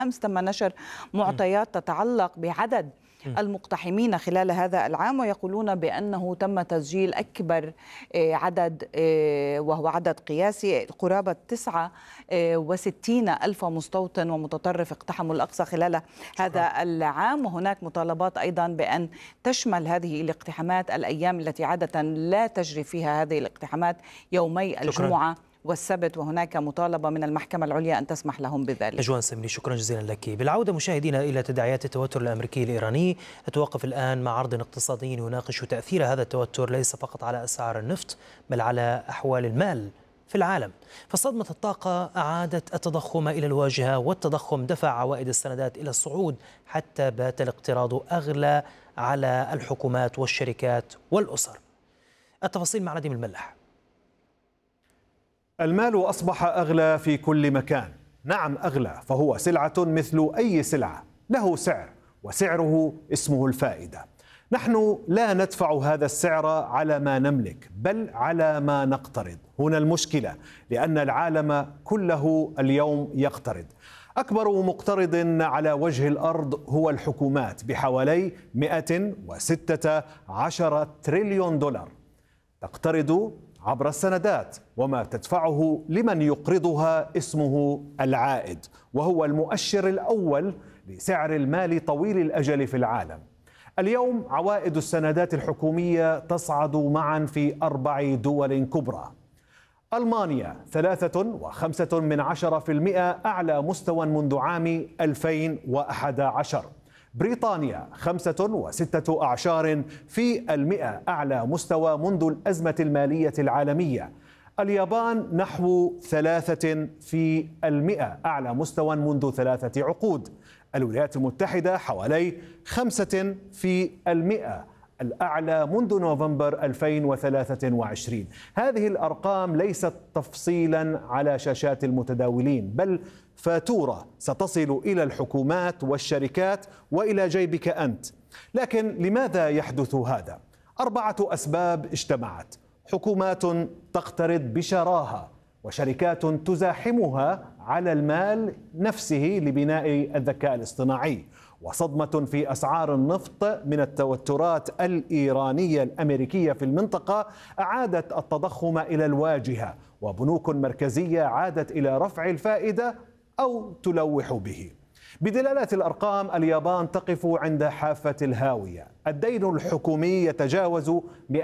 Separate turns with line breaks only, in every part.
أمس تم نشر معطيات تتعلق بعدد المقتحمين خلال هذا العام، ويقولون بأنه تم تسجيل أكبر عدد، وهو عدد قياسي، قرابة 69 ألف مستوطن ومتطرف اقتحموا الأقصى خلال هذا العام. وهناك مطالبات أيضا بأن تشمل هذه الاقتحامات الأيام التي عادة لا تجري فيها هذه الاقتحامات، يومي الجمعة والسبت، وهناك مطالبة من المحكمة العليا أن تسمح لهم بذلك.
نجوان سمري، شكرا جزيلا لك. بالعودة مشاهدينا إلى تداعيات التوتر الأمريكي الإيراني، نتوقف الآن مع عرض اقتصادي يناقش تأثير هذا التوتر ليس فقط على أسعار النفط بل على أحوال المال في العالم. فصدمة الطاقة أعادت التضخم إلى الواجهة، والتضخم دفع عوائد السندات إلى الصعود حتى بات الاقتراض أغلى على الحكومات والشركات والأسر. التفاصيل مع نديم الملاح.
المال أصبح أغلى في كل مكان. نعم أغلى، فهو سلعة مثل أي سلعة، له سعر، وسعره اسمه الفائدة. نحن لا ندفع هذا السعر على ما نملك بل على ما نقترض. هنا المشكلة، لأن العالم كله اليوم يقترض. أكبر مقترض على وجه الأرض هو الحكومات بحوالي 116 تريليون دولار. تقترض عبر السندات، وما تدفعه لمن يقرضها اسمه العائد، وهو المؤشر الأول لسعر المال طويل الأجل في العالم. اليوم عوائد السندات الحكومية تصعد معا في 4 دول كبرى. ألمانيا 3.5% أعلى مستوى منذ عام 2011. بريطانيا 5.6% أعلى مستوى منذ الأزمة المالية العالمية. اليابان نحو 3% أعلى مستوى منذ 3 عقود. الولايات المتحدة حوالي 5% الأعلى منذ نوفمبر 2023. هذه الأرقام ليست تفصيلا على شاشات المتداولين، بل فاتورة ستصل إلى الحكومات والشركات وإلى جيبك أنت. لكن لماذا يحدث هذا؟ 4 أسباب اجتمعت: حكومات تقترض بشراهة، وشركات تزاحمها على المال نفسه لبناء الذكاء الاصطناعي، وصدمة في أسعار النفط من التوترات الإيرانية الأمريكية في المنطقة أعادت التضخم إلى الواجهة، وبنوك مركزية عادت إلى رفع الفائدة أو تلوح به. بدلالات الأرقام، اليابان تقف عند حافة الهاوية. الدين الحكومي يتجاوز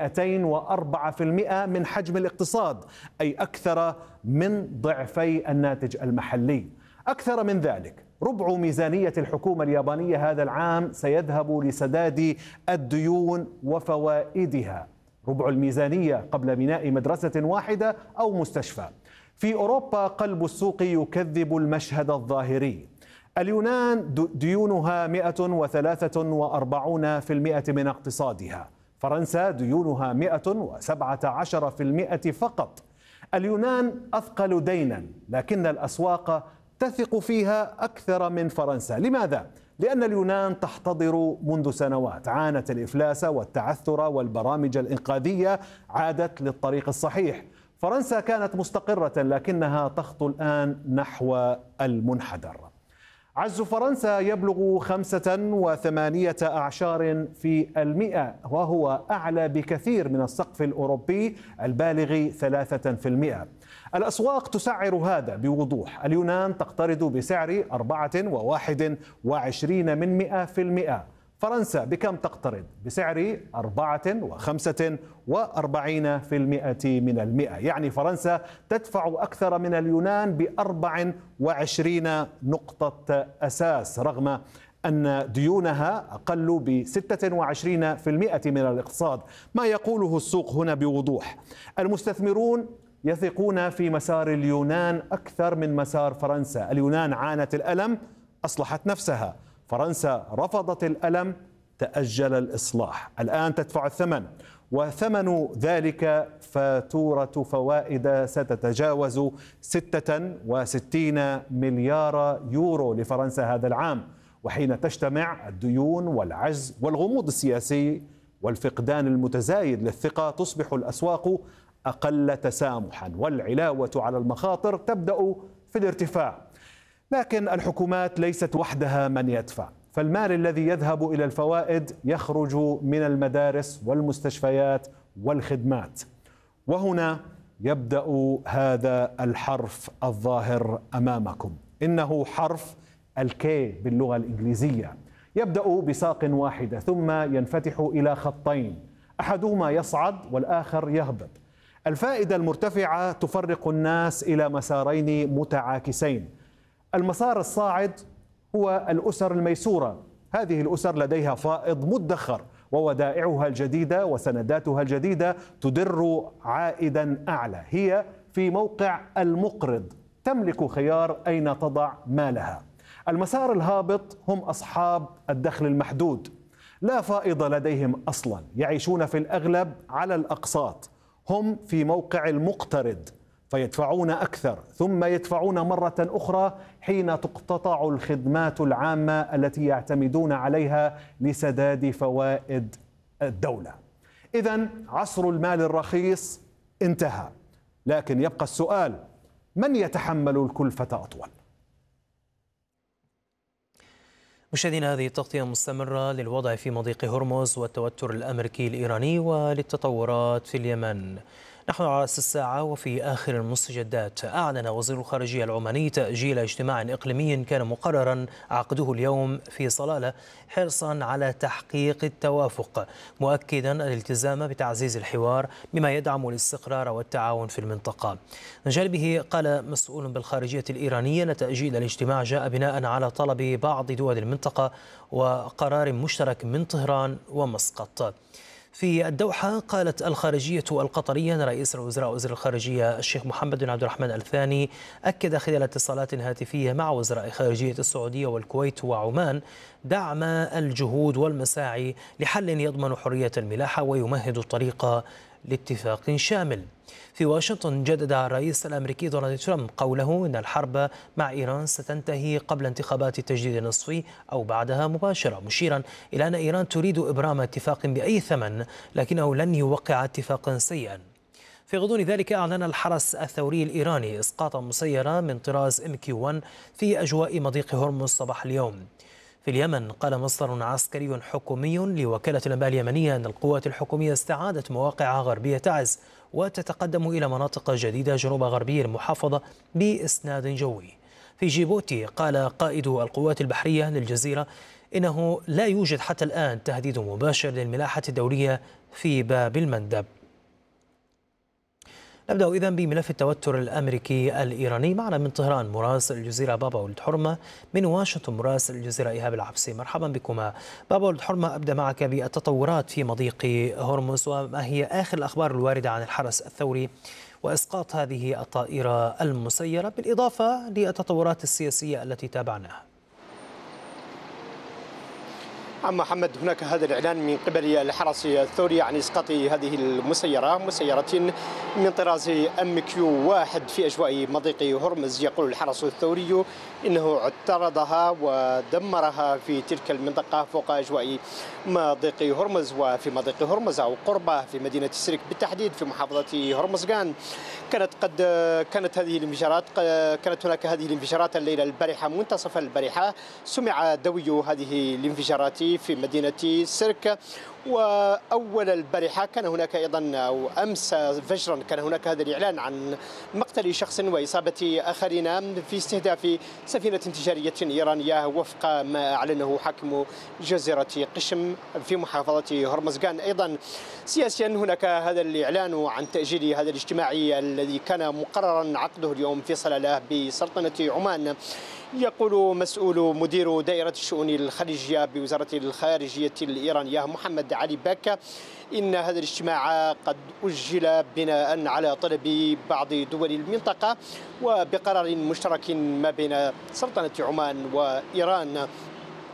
204% من حجم الاقتصاد، أي أكثر من ضعفي الناتج المحلي. أكثر من ذلك، ربع ميزانية الحكومة اليابانية هذا العام سيذهب لسداد الديون وفوائدها، ربع الميزانية قبل بناء مدرسة واحدة أو مستشفى. في أوروبا قلب السوق يكذب المشهد الظاهري. اليونان ديونها 143% من اقتصادها. فرنسا ديونها 117% فقط. اليونان أثقل دينا، لكن الأسواق تثق فيها أكثر من فرنسا. لماذا؟ لأن اليونان تحتضر منذ سنوات، عانت الإفلاس والتعثر، والبرامج الإنقاذية عادت للطريق الصحيح. فرنسا كانت مستقرة، لكنها تخطو الآن نحو المنحدر. عجز فرنسا يبلغ 5.8%، وهو أعلى بكثير من السقف الأوروبي البالغ 3%. الأسواق تسعر هذا بوضوح. اليونان تقترض بسعر 4.21%. فرنسا بكم تقترض؟ بسعر 4.45%. يعني فرنسا تدفع أكثر من اليونان ب24 نقطة أساس، رغم أن ديونها أقل ب26% من الاقتصاد. ما يقوله السوق هنا بوضوح: المستثمرون يثقون في مسار اليونان أكثر من مسار فرنسا. اليونان عانت الألم، أصلحت نفسها. فرنسا رفضت الألم، تأجل الإصلاح. الآن تدفع الثمن، وثمن ذلك فاتورة فوائد ستتجاوز 66 مليار يورو لفرنسا هذا العام. وحين تجتمع الديون والعجز والغموض السياسي والفقدان المتزايد للثقة، تصبح الأسواق أقل تسامحا، والعلاوة على المخاطر تبدأ في الارتفاع. لكن الحكومات ليست وحدها من يدفع، فالمال الذي يذهب إلى الفوائد يخرج من المدارس والمستشفيات والخدمات. وهنا يبدأ هذا الحرف الظاهر أمامكم، إنه حرف الكي باللغة الإنجليزية. يبدأ بساق واحدة ثم ينفتح إلى خطين، أحدهما يصعد والآخر يهبط. الفائدة المرتفعة تفرق الناس إلى مسارين متعاكسين. المسار الصاعد هو الأسر الميسورة، هذه الأسر لديها فائض مدخر وودائعها الجديدة وسنداتها الجديدة تدر عائدا أعلى، هي في موقع المقرض، تملك خيار أين تضع مالها. المسار الهابط هم أصحاب الدخل المحدود، لا فائض لديهم أصلا، يعيشون في الأغلب على الأقساط، هم في موقع المقترض فيدفعون أكثر ثم يدفعون مرة أخرى حين تقتطع الخدمات العامة التي يعتمدون عليها لسداد فوائد الدولة. إذن عصر المال الرخيص انتهى، لكن يبقى السؤال: من يتحمل الكلفة أطول؟
مشاهدينا، هذه التغطية مستمرة للوضع في مضيق هرمز والتوتر الأمريكي الإيراني وللتطورات في اليمن. نحن على رأس الساعة وفي آخر المستجدات. أعلن وزير الخارجية العماني تأجيل اجتماع إقليمي كان مقررا عقده اليوم في صلالة حرصا على تحقيق التوافق، مؤكدا الالتزام بتعزيز الحوار مما يدعم الاستقرار والتعاون في المنطقة. من جانبه قال مسؤول بالخارجية الإيرانية أن تأجيل الاجتماع جاء بناء على طلب بعض دول المنطقة وقرار مشترك من طهران ومسقط. في الدوحة قالت الخارجية القطرية أن رئيس الوزراء وزير الخارجية الشيخ محمد بن عبد الرحمن الثاني أكد خلال اتصالات هاتفية مع وزراء خارجية السعودية والكويت وعمان دعم الجهود والمساعي لحل يضمن حرية الملاحة ويمهد الطريق لاتفاق شامل. في واشنطن جدد الرئيس الأمريكي دونالد ترامب قوله إن الحرب مع إيران ستنتهي قبل انتخابات التجديد النصفي أو بعدها مباشرة، مشيرا إلى أن إيران تريد إبرام اتفاق بأي ثمن لكنه لن يوقع اتفاقا سيئا. في غضون ذلك أعلن الحرس الثوري الإيراني إسقاط مسيرة من طراز MQ-1 في أجواء مضيق هرمز صباح اليوم. في اليمن قال مصدر عسكري حكومي لوكالة الأنباء اليمنية أن القوات الحكومية استعادت مواقع غربية تعز وتتقدم إلى مناطق جديدة جنوب غربي المحافظة بإسناد جوي. في جيبوتي قال قائد القوات البحرية للجزيرة إنه لا يوجد حتى الآن تهديد مباشر للملاحة الدولية في باب المندب. نبدأ إذن بملف التوتر الأمريكي الإيراني. معنا من طهران مراسل الجزيرة بابا ولد حرمة، من واشنطن مراسل الجزيرة إيهاب العبسي. مرحبا بكما. بابا ولد حرمة، أبدأ معك بالتطورات في مضيق هرمز، وما هي آخر الأخبار الواردة عن الحرس الثوري وإسقاط هذه الطائرة المسيرة، بالإضافة للتطورات السياسية التي تابعناها؟
عم محمد، هناك هذا الإعلان من قبل الحرس الثوري عن إسقاط هذه المسيرة، مسيرة من طراز MQ-1 في أجواء مضيق هرمز. يقول الحرس الثوري إنه اعترضها ودمرها في تلك المنطقة فوق أجواء مضيق هرمز. وفي مضيق هرمز أو قربه في مدينة سرك بالتحديد في محافظة هرمزغان كانت هناك هذه الانفجارات الليلة البارحة منتصف البارحة. سمع دوي هذه الانفجارات في مدينة سرك. وأول البارحة كان هناك أيضا أو أمس فجرا كان هناك هذا الإعلان عن مقتل شخص وإصابة آخرين في استهداف سفينة تجارية إيرانية وفق ما أعلنه حاكم جزيرة قشم في محافظة هرمزغان. أيضا سياسيا هناك هذا الإعلان عن تأجيل هذا الاجتماع الذي كان مقررا عقده اليوم في صلالة بسلطنة عمان. يقول مسؤول مدير دائرة الشؤون الخليجية بوزارة الخارجية الإيرانية محمد علي باكا إن هذا الاجتماع قد أجل بناء على طلب بعض دول المنطقة وبقرار مشترك ما بين سلطنة عمان وإيران.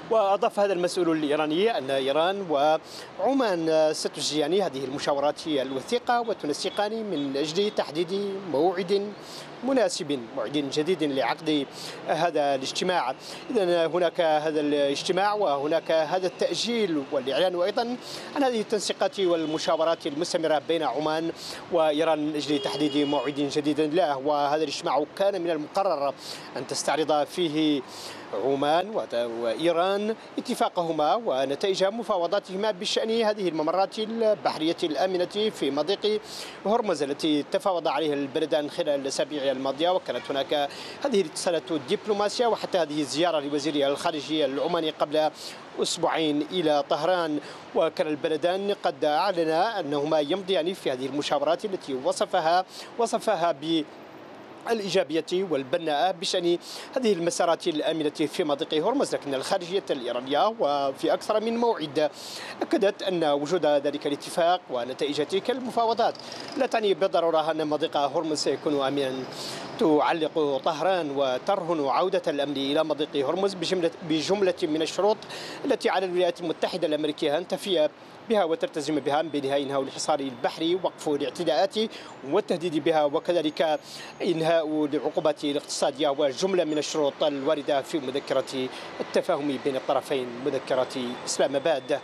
وأضاف هذا المسؤول الإيراني أن إيران وعمان ستجريان هذه المشاورات الوثيقة وتنسقان من أجل تحديد موعد مناسب، موعد جديد لعقد هذا الاجتماع. إذن هناك هذا الاجتماع وهناك هذا التأجيل والإعلان أيضا عن هذه التنسيقات والمشاورات المستمرة بين عمان وإيران من أجل تحديد موعد جديد له. وهذا الاجتماع كان من المقرر أن تستعرض فيه عمان وإيران اتفاقهما ونتائج مفاوضاتهما بشأن هذه الممرات البحرية الآمنة في مضيق هرمز التي تفاوض عليها البلدان خلال الأسابيع الماضية. وكانت هناك هذه الاتصالات الدبلوماسية وحتى هذه الزيارة لوزير الخارجية العماني قبل أسبوعين إلى طهران. وكان البلدان قد أعلنا أنهما يمضيان في هذه المشاورات التي وصفها الإيجابية والبناءة بشأن هذه المسارات الآمنة في مضيق هرمز. لكن الخارجية الإيرانية وفي أكثر من موعد أكدت أن وجود ذلك الاتفاق ونتائج تلك المفاوضات لا تعني بالضرورة أن مضيق هرمز سيكون آمنا. تعلق طهران وترهن عودة الأمن إلى مضيق هرمز بجملة من الشروط التي على الولايات المتحدة الأمريكية أن تفي بها وتلتزم بها، بينها إنهاء الحصار البحري، وقف الاعتداءات والتهديد بها، وكذلك إنهاء العقوبات الاقتصادية، وجملة من الشروط الواردة في مذكرة التفاهم بين الطرفين، مذكرة إسلام آباد.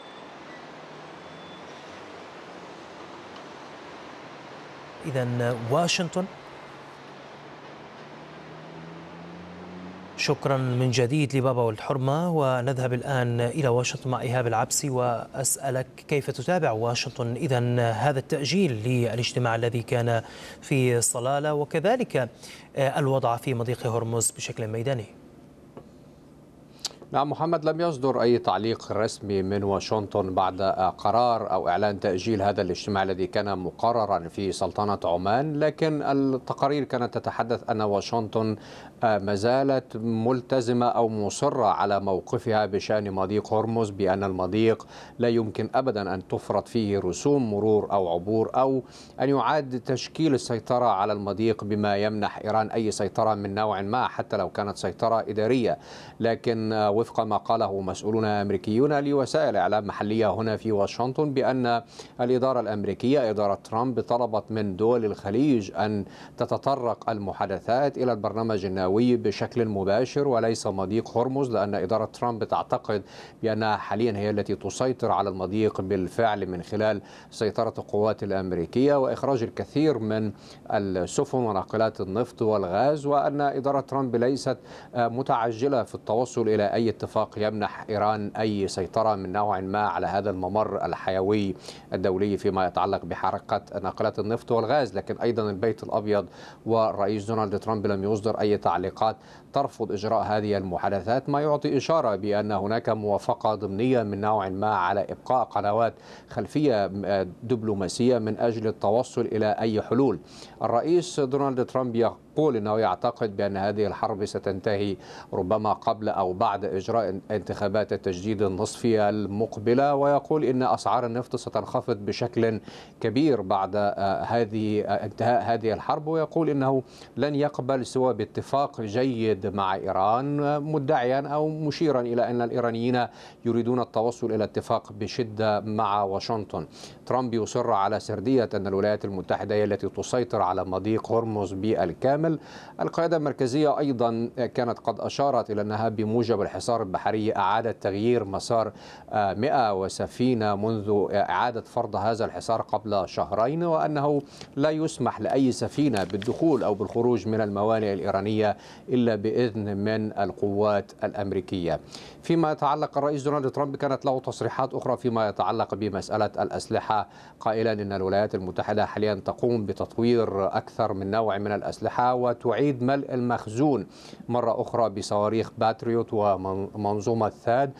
إذن واشنطن. شكرا من جديد لبابا والحرمة. ونذهب الآن إلى واشنطن مع إيهاب العبسي وأسألك كيف تتابع واشنطن إذن هذا التأجيل للاجتماع الذي كان في صلالة وكذلك الوضع في مضيق هرمز بشكل ميداني؟
نعم محمد، لم يصدر أي تعليق رسمي من واشنطن بعد قرار أو إعلان تأجيل هذا الاجتماع الذي كان مقررا في سلطنة عمان، لكن التقارير كانت تتحدث أن واشنطن ما زالت ملتزمة أو مصرة على موقفها بشأن مضيق هرمز، بأن المضيق لا يمكن أبدا أن تفرض فيه رسوم مرور أو عبور أو أن يعاد تشكيل السيطرة على المضيق بما يمنح إيران أي سيطرة من نوع ما حتى لو كانت سيطرة إدارية. لكن وفق ما قاله مسؤولون أمريكيون لوسائل إعلام محلية هنا في واشنطن بأن الإدارة الأمريكية إدارة ترامب طلبت من دول الخليج أن تتطرق المحادثات إلى البرنامج النووي بشكل مباشر وليس مضيق هرمز، لأن إدارة ترامب تعتقد بأنها حاليا هي التي تسيطر على المضيق بالفعل من خلال سيطرة القوات الأمريكية وإخراج الكثير من السفن وناقلات النفط والغاز، وأن إدارة ترامب ليست متعجلة في التوصل إلى أي اتفاق يمنح إيران أي سيطرة من نوع ما على هذا الممر الحيوي الدولي فيما يتعلق بحركة ناقلات النفط والغاز. لكن أيضا البيت الأبيض والرئيس دونالد ترامب لم يصدر أي تعليقات ترفض إجراء هذه المحادثات، ما يعطي إشارة بأن هناك موافقة ضمنية من نوع ما على إبقاء قنوات خلفية دبلوماسية من أجل التوصل إلى أي حلول. الرئيس دونالد ترامب يقول أنه يعتقد بأن هذه الحرب ستنتهي ربما قبل أو بعد إجراء انتخابات التجديد النصفي المقبلة، ويقول إن أسعار النفط ستنخفض بشكل كبير بعد انتهاء هذه الحرب، ويقول إنه لن يقبل سوى باتفاق جيد مع إيران، مدعيا أو مشيرا إلى أن الإيرانيين يريدون التوصل إلى اتفاق بشدة مع واشنطن. ترامب يصر على سردية أن الولايات المتحدة هي التي تسيطر على مضيق هرمز بالكامل. القيادة المركزية أيضا كانت قد أشارت إلى أنها بموجب الحصار البحري أعادت تغيير مسار 100 سفينة منذ إعادة فرض هذا الحصار قبل شهرين، وأنه لا يسمح لأي سفينة بالدخول أو بالخروج من الموانئ الإيرانية إلا بإذن من القوات الأمريكية. فيما يتعلق الرئيس دونالد ترامب كانت له تصريحات أخرى فيما يتعلق بمسألة الأسلحة، قائلا إن الولايات المتحدة حاليا تقوم بتطوير أكثر من نوع من الأسلحة وتعيد ملء المخزون مرة أخرى بصواريخ باتريوت ومنظومة ثاد،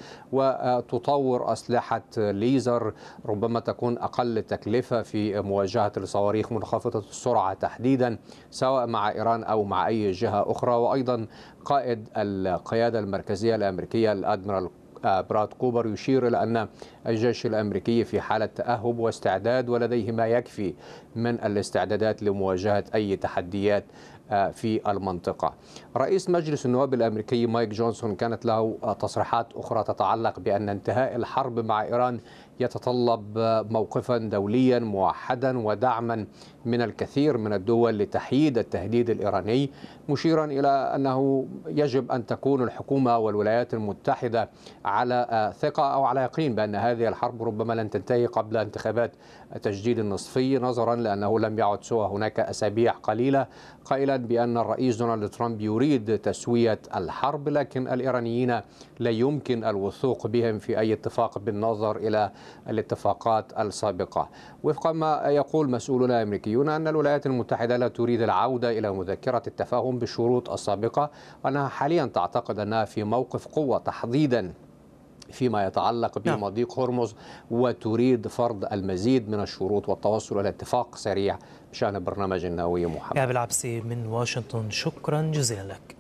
وتطور أسلحة ليزر ربما تكون أقل تكلفة في مواجهة الصواريخ منخفضة السرعة تحديدا سواء مع إيران أو مع أي جهة أخرى. وأيضا قائد القيادة المركزية الأمريكية الأدميرال براد كوبر يشير إلى أن الجيش الأمريكي في حالة تأهب واستعداد ولديه ما يكفي من الاستعدادات لمواجهة أي تحديات في المنطقة. رئيس مجلس النواب الأمريكي مايك جونسون كانت له تصريحات أخرى تتعلق بأن انتهاء الحرب مع إيران يتطلب موقفا دوليا موحدا ودعما من الكثير من الدول لتحييد التهديد الإيراني، مشيرا إلى أنه يجب أن تكون الحكومة والولايات المتحدة على ثقة أو على يقين بأن هذه الحرب ربما لن تنتهي قبل انتخابات التجديد النصفي، نظرا لأنه لم يعد سوى هناك أسابيع قليلة، قائلا بأن الرئيس دونالد ترامب يريد تسوية الحرب، لكن الإيرانيين لا يمكن الوثوق بهم في أي اتفاق بالنظر إلى الاتفاقات السابقة. وفق ما يقول مسؤولون أمريكيون أن الولايات المتحدة لا تريد العودة إلى مذكرة التفاهم بالشروط السابقة، وأنها حاليا تعتقد أنها في موقف قوة تحديدا فيما يتعلق بمضيق هرمز، وتريد فرض المزيد من الشروط والتوصل إلى اتفاق سريع بشأن البرنامج النووي. محمد
يا بالعبسي من واشنطن، شكرا جزيلا لك.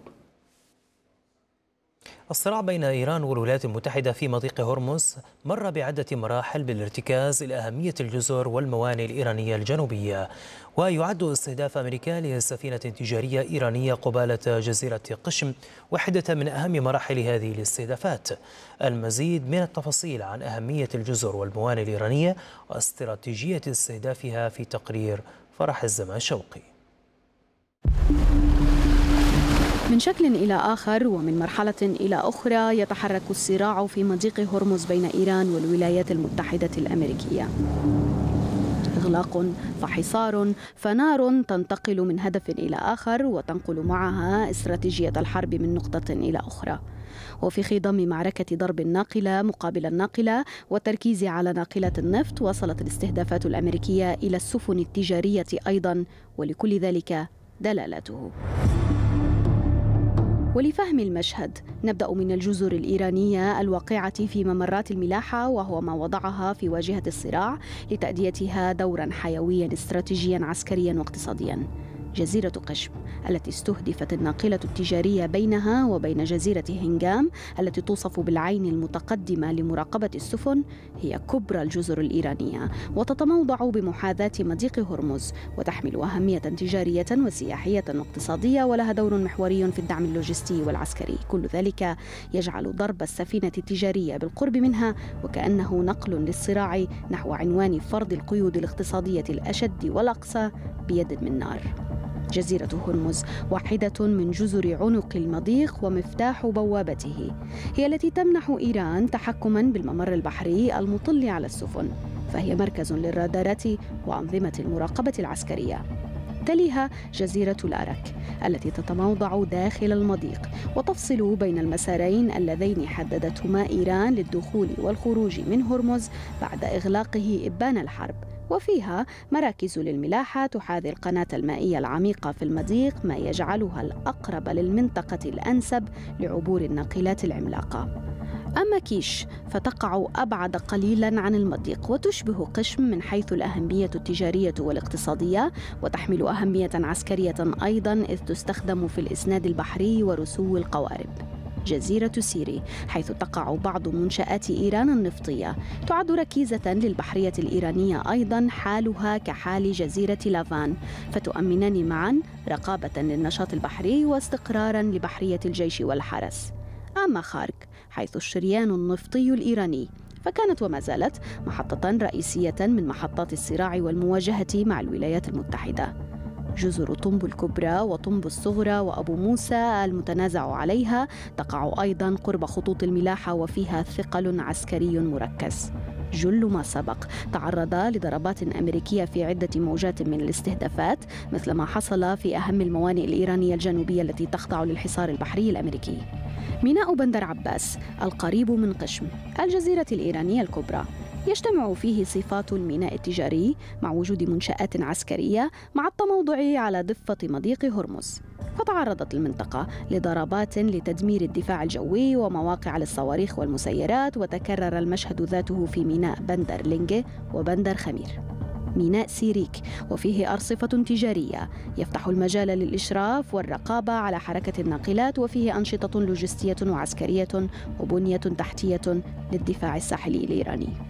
الصراع بين إيران والولايات المتحدة في مضيق هرمز مر بعدة مراحل بالارتكاز إلى أهمية الجزر والموانئ الإيرانية الجنوبية، ويعد استهداف أمريكا لسفينة تجارية إيرانية قبالة جزيرة قشم واحدة من أهم مراحل هذه الاستهدافات. المزيد من التفاصيل عن أهمية الجزر والموانئ الإيرانية واستراتيجية استهدافها في تقرير فرح الزماشوقي.
من شكل إلى آخر ومن مرحلة إلى أخرى يتحرك الصراع في مضيق هرمز بين إيران والولايات المتحدة الأمريكية. إغلاق فحصار فنار تنتقل من هدف إلى آخر وتنقل معها استراتيجية الحرب من نقطة إلى أخرى. وفي خضم معركة ضرب الناقلة مقابل الناقلة والتركيز على ناقلة النفط، وصلت الاستهدافات الأمريكية إلى السفن التجارية أيضا، ولكل ذلك دلالته. ولفهم المشهد نبدأ من الجزر الإيرانية الواقعة في ممرات الملاحة، وهو ما وضعها في واجهة الصراع لتأديتها دورا حيويا استراتيجيا عسكريا واقتصاديا. جزيرة قشم التي استهدفت الناقلة التجارية بينها وبين جزيرة هنجام التي توصف بالعين المتقدمة لمراقبة السفن هي كبرى الجزر الإيرانية، وتتموضع بمحاذاة مضيق هرمز، وتحمل أهمية تجارية وسياحية واقتصادية، ولها دور محوري في الدعم اللوجستي والعسكري. كل ذلك يجعل ضرب السفينة التجارية بالقرب منها وكأنه نقل للصراع نحو عنوان فرض القيود الاقتصادية الأشد والأقصى بيد من نار. جزيرة هرمز واحدة من جزر عنق المضيق ومفتاح بوابته، هي التي تمنح إيران تحكما بالممر البحري المطل على السفن، فهي مركز للرادارات وأنظمة المراقبة العسكرية. تليها جزيرة الأرك التي تتموضع داخل المضيق وتفصل بين المسارين اللذين حددتهما إيران للدخول والخروج من هرمز بعد إغلاقه إبان الحرب، وفيها مراكز للملاحة تحاذي القناة المائية العميقة في المضيق، ما يجعلها الأقرب للمنطقة الأنسب لعبور الناقلات العملاقة. أما كيش فتقع أبعد قليلا عن المضيق وتشبه قشم من حيث الأهمية التجارية والاقتصادية، وتحمل أهمية عسكرية أيضا إذ تستخدم في الإسناد البحري ورسو القوارب. جزيرة سيري حيث تقع بعض منشآت إيران النفطية تعد ركيزة للبحرية الإيرانية أيضا، حالها كحال جزيرة لافان، فتؤمنان معا رقابة للنشاط البحري واستقرارا لبحرية الجيش والحرس. أما خارك حيث الشريان النفطي الإيراني فكانت وما زالت محطة رئيسية من محطات الصراع والمواجهة مع الولايات المتحدة. جزر طنب الكبرى وطنب الصغرى وأبو موسى المتنازع عليها تقع أيضا قرب خطوط الملاحة وفيها ثقل عسكري مركز. جل ما سبق تعرض لضربات أمريكية في عدة موجات من الاستهدافات، مثل ما حصل في أهم الموانئ الإيرانية الجنوبية التي تخضع للحصار البحري الأمريكي. ميناء بندر عباس القريب من قشم الجزيرة الإيرانية الكبرى يجتمع فيه صفات الميناء التجاري مع وجود منشآت عسكرية مع التموضع على ضفة مضيق هرمز، فتعرضت المنطقة لضربات لتدمير الدفاع الجوي ومواقع للصواريخ والمسيرات، وتكرر المشهد ذاته في ميناء بندر لينجي وبندر خمير. ميناء سيريك وفيه أرصفة تجارية يفتح المجال للإشراف والرقابة على حركة الناقلات، وفيه أنشطة لوجستية وعسكرية وبنية تحتية للدفاع الساحلي الإيراني.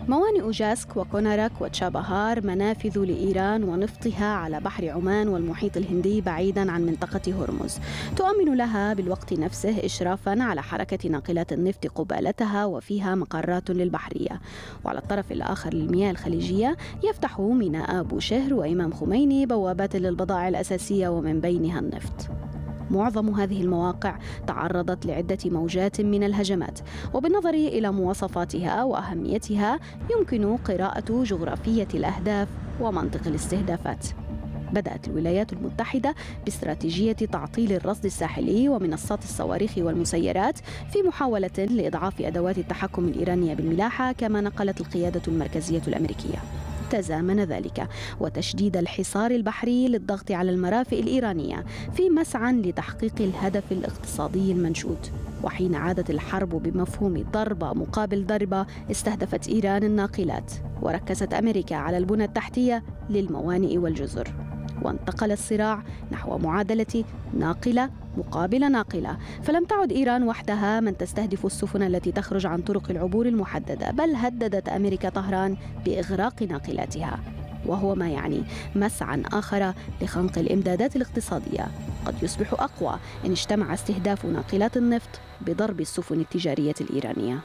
موانئ جاسك وكونارك وتشابهار منافذ لإيران ونفطها على بحر عمان والمحيط الهندي بعيداً عن منطقة هرمز، تؤمن لها بالوقت نفسه إشرافاً على حركة ناقلات النفط قبالتها وفيها مقرات للبحرية. وعلى الطرف الآخر للمياه الخليجية يفتح ميناء أبو شهر وإمام خميني بوابات للبضائع الأساسية ومن بينها النفط. معظم هذه المواقع تعرضت لعدة موجات من الهجمات، وبالنظر إلى مواصفاتها وأهميتها يمكن قراءة جغرافية الأهداف ومنطق الاستهدافات. بدأت الولايات المتحدة باستراتيجية تعطيل الرصد الساحلي ومنصات الصواريخ والمسيرات في محاولة لإضعاف أدوات التحكم الإيرانية بالملاحة، كما نقلت القيادة المركزية الأمريكية. تزامن ذلك وتشديد الحصار البحري للضغط على المرافئ الإيرانية في مسعى لتحقيق الهدف الاقتصادي المنشود. وحين عادت الحرب بمفهوم ضربة مقابل ضربة، استهدفت إيران الناقلات وركزت أمريكا على البنى التحتية للموانئ والجزر، وانتقل الصراع نحو معادلة ناقلة مقابل ناقلة. فلم تعد إيران وحدها من تستهدف السفن التي تخرج عن طرق العبور المحددة، بل هددت أمريكا طهران بإغراق ناقلاتها، وهو ما يعني مسعى آخر لخنق الإمدادات الاقتصادية قد يصبح أقوى إن اجتمع استهداف ناقلات النفط بضرب السفن التجارية الإيرانية.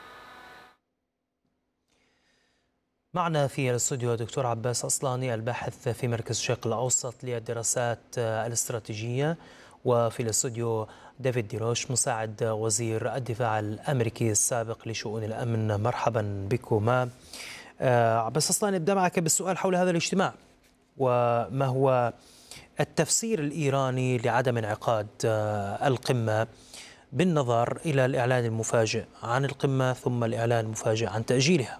معنا في الاستوديو دكتور عباس أصلاني، الباحث في مركز الشرق الأوسط للدراسات الاستراتيجية، وفي الاستوديو ديفيد ديروش مساعد وزير الدفاع الأمريكي السابق لشؤون الأمن. مرحبا بكما. عباس أصلاني، نبدأ معك بالسؤال حول هذا الاجتماع، وما هو التفسير الإيراني لعدم انعقاد القمة بالنظر إلى الإعلان المفاجئ عن القمة ثم الإعلان المفاجئ عن تأجيلها؟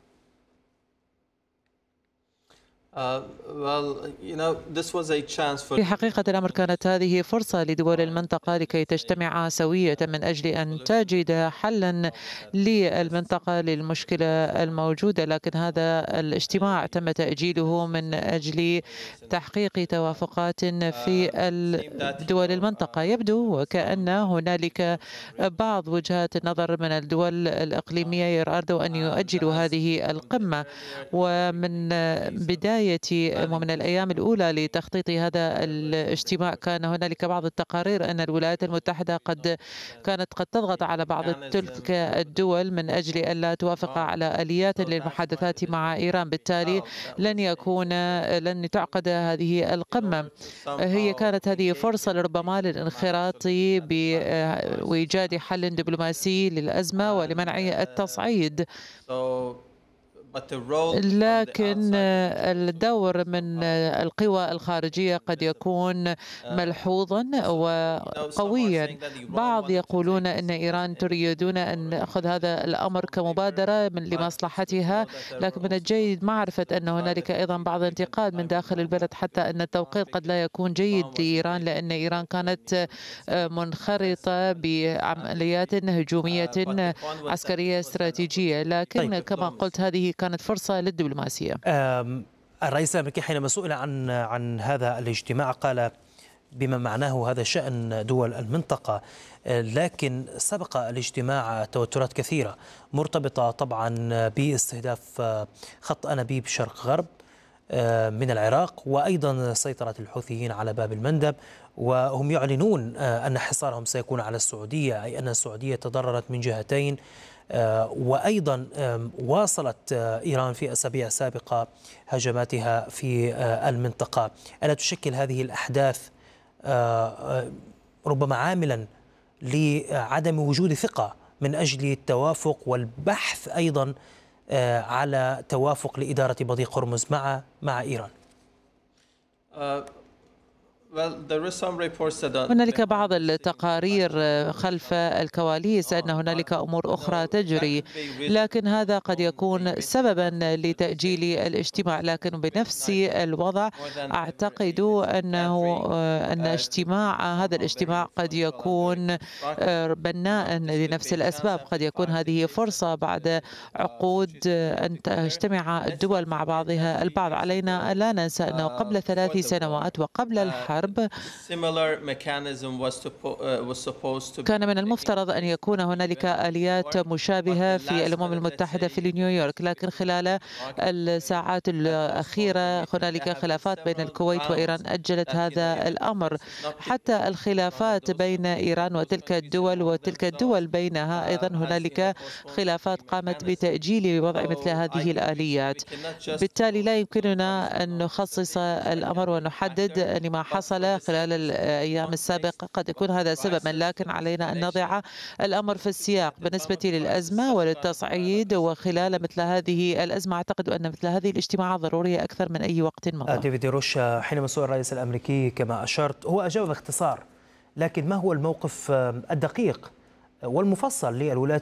في حقيقة الأمر كانت هذه فرصة لدول المنطقة لكي تجتمع سوية من أجل أن تجد حلا للمنطقة للمشكلة الموجودة، لكن هذا الاجتماع تم تأجيله من أجل تحقيق توافقات في دول المنطقة. يبدو وكأن هنالك بعض وجهات النظر من الدول الإقليمية يرادوا أن يؤجلوا هذه القمة، ومن بداية ومن الأيام الأولى لتخطيط هذا الاجتماع كان هنالك بعض التقارير أن الولايات المتحدة كانت قد تضغط على بعض تلك الدول من أجل ألا توافق على آليات للمحادثات مع إيران، بالتالي لن تعقد هذه القمة. هي كانت هذه فرصة لربما للانخراط بإيجاد حل دبلوماسي للأزمة ولمنع التصعيد، لكن الدور من القوى الخارجية قد يكون ملحوظا وقويا. بعض يقولون أن إيران تريدون أن تأخذ هذا الأمر كمبادرة لمصلحتها، لكن من الجيد معرفة أن هنالك أيضا بعض انتقاد من داخل البلد حتى أن التوقيت قد لا يكون جيد لإيران، لأن إيران كانت منخرطة بعمليات هجومية عسكرية استراتيجية، لكن كما قلت هذه كانت فرصة للدبلوماسية.
الرئيس الأمريكي حينما سئل عن هذا الاجتماع قال بما معناه هذا شأن دول المنطقة، لكن سبق الاجتماع توترات كثيرة مرتبطة طبعا باستهداف خط أنابيب شرق غرب من العراق، وأيضا سيطرة الحوثيين على باب المندب، وهم يعلنون أن حصارهم سيكون على السعودية، أي أن السعودية تضررت من جهتين. وأيضا واصلت إيران في أسابيع سابقة هجماتها في المنطقة. ألا تشكل هذه الأحداث ربما عاملا لعدم وجود ثقة من أجل التوافق والبحث أيضا على توافق لإدارة مضيق هرمز مع إيران؟
هنالك بعض التقارير خلف الكواليس أن هنالك أمور أخرى تجري، لكن هذا قد يكون سببا لتأجيل الاجتماع. لكن بنفس الوضع أعتقد أن هذا الاجتماع قد يكون بناء لنفس الأسباب. قد يكون هذه فرصة بعد عقود أن تجتمع الدول مع بعضها البعض. علينا ألا ننسى أنه قبل 3 سنوات وقبل الحرب الغرب. كان من المفترض أن يكون هنالك آليات مشابهة في الأمم المتحدة في نيويورك، لكن خلال الساعات الأخيرة هنالك خلافات بين الكويت وإيران أجلت هذا الأمر. حتى الخلافات بين إيران وتلك الدول بينها أيضا هنالك خلافات قامت بتأجيل وضع مثل هذه الآليات. بالتالي لا يمكننا أن نخصص الأمر ونحدد لما حصل خلال الأيام السابقة، قد يكون هذا سببا، لكن علينا أن نضع الأمر في السياق بالنسبة للأزمة وللتصعيد. وخلال مثل هذه الأزمة أعتقد أن مثل هذه الاجتماعات ضرورية أكثر من أي وقت مضى.
ديفيد روشا، حينما سئل الرئيس الأمريكي كما أشرت هو أجاب باختصار، لكن ما هو الموقف الدقيق والمفصل للولايات